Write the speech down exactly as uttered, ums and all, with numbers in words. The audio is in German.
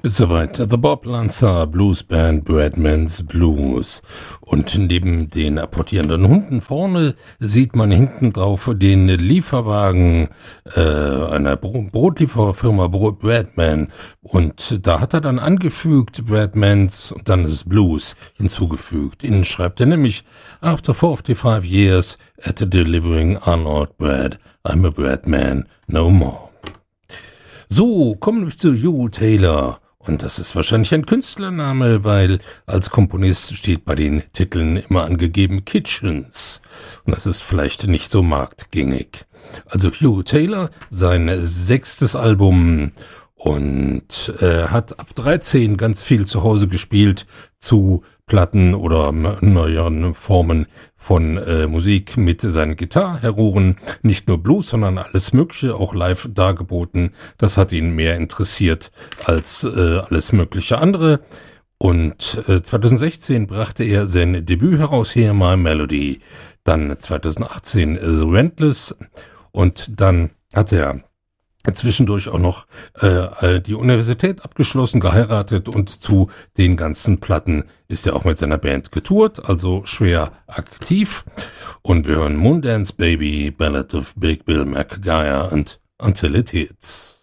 Soweit The Bob Lanza Blues Band Bradman's Blues. Und neben den apportierenden Hunden vorne sieht man hinten drauf den Lieferwagen äh, einer Bro- Brotlieferfirma Bro- Bradman. Und da hat er dann angefügt Bradman's und dann ist Blues hinzugefügt. Innen schreibt er nämlich: After forty-five years at delivering Arnold Bread, I'm a Bradman no more. So, kommen wir zu Hugh Taylor. Und das ist wahrscheinlich ein Künstlername, weil als Komponist steht bei den Titeln immer angegeben Kitchens. Und das ist vielleicht nicht so marktgängig. Also Hugh Taylor, sein sechstes Album, und äh, hat ab dreizehn ganz viel zu Hause gespielt zu Platten oder neueren Formen von äh, Musik mit seinen Gitarrenheroen. Nicht nur Blues, sondern alles Mögliche, auch live dargeboten. Das hat ihn mehr interessiert als äh, alles mögliche andere. Und äh, zwanzig sechzehn brachte er sein Debüt heraus, Hear My Melody. Dann zwanzig achtzehn äh, The Rentless. Und dann hat er zwischendurch auch noch äh, die Universität abgeschlossen, geheiratet, und zu den ganzen Platten ist er auch mit seiner Band getourt, also schwer aktiv. Und wir hören Moondance Baby, Ballad of Big Bill McGuire und Until It Hits.